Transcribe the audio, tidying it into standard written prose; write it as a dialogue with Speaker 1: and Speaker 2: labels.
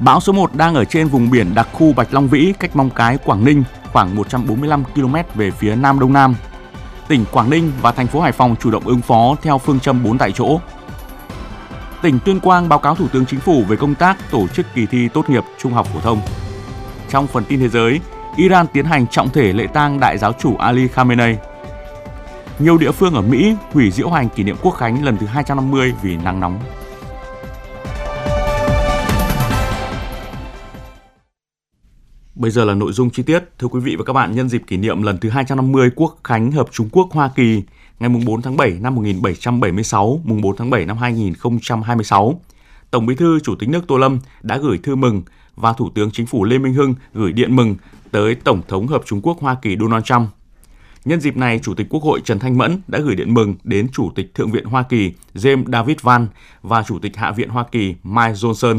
Speaker 1: Bão số 1 đang ở trên vùng biển đặc khu Bạch Long Vĩ, cách Mong Cái, Quảng Ninh khoảng 145 km về phía Nam Đông Nam. Tỉnh Quảng Ninh và thành phố Hải Phòng chủ động ứng phó theo phương châm 4 tại chỗ. Tỉnh Tuyên Quang báo cáo Thủ tướng Chính phủ về công tác tổ chức kỳ thi tốt nghiệp trung học phổ thông. Trong phần tin thế giới, Iran tiến hành trọng thể lễ tang đại giáo chủ Ali Khamenei. Nhiều địa phương ở Mỹ hủy diễu hành kỷ niệm Quốc khánh lần thứ 250 vì nắng nóng. Bây giờ là nội dung chi tiết. Thưa quý vị và các bạn, nhân dịp kỷ niệm lần thứ 250 Quốc khánh Hợp Trung Quốc Hoa Kỳ ngày 4 tháng 7 năm 1776, mùng 4 tháng 7 năm 2026, Tổng Bí thư Chủ tịch nước Tô Lâm đã gửi thư mừng và Thủ tướng Chính phủ Lê Minh Hưng gửi điện mừng tới Tổng thống Hợp Trung Quốc Hoa Kỳ Donald Trump. Nhân dịp này, Chủ tịch Quốc hội Trần Thanh Mẫn đã gửi điện mừng đến Chủ tịch Thượng viện Hoa Kỳ James David Van và Chủ tịch Hạ viện Hoa Kỳ Mike Johnson.